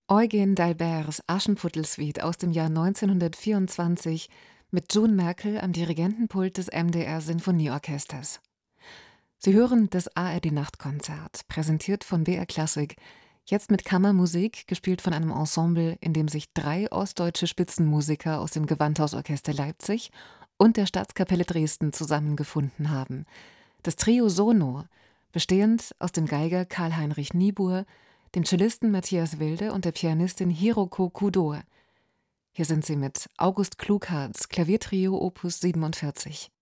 Eugen d'Alberts Aschenputtel-Suite aus dem Jahr 1924 mit June Merkel am Dirigentenpult des MDR Sinfonieorchesters. Sie hören das ARD-Nachtkonzert, präsentiert von BR Klassik, jetzt mit Kammermusik, gespielt von einem Ensemble, in dem sich 3 ostdeutsche Spitzenmusiker aus dem Gewandhausorchester Leipzig und der Staatskapelle Dresden zusammengefunden haben. Das Trio Sono, bestehend aus dem Geiger Karl-Heinrich Niebuhr, dem Cellisten Matthias Wilde und der Pianistin Hiroko Kudo. Hier sind sie mit August Klugharts Klaviertrio Opus 47.